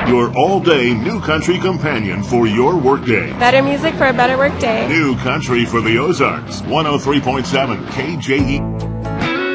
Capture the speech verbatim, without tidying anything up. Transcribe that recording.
Your all-day new country companion for your workday. Better music for a better workday. New country for the Ozarks. one oh three point seven K J E.